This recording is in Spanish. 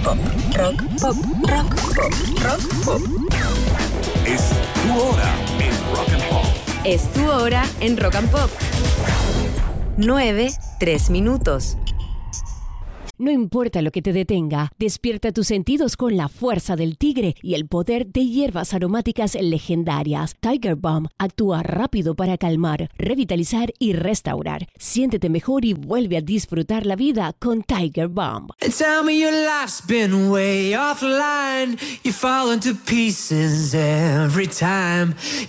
pop, rock, pop, rock, pop, rock, pop. Es tu hora en Rock and Pop. Es tu hora en Rock and Pop. 9:03. No importa lo que te detenga, despierta tus sentidos con la fuerza del tigre y el poder de hierbas aromáticas legendarias. Tiger Balm actúa rápido para calmar, revitalizar y restaurar. Siéntete mejor y vuelve a disfrutar la vida con Tiger Balm. Tell me your life's been way offline. You're falling to pieces every time.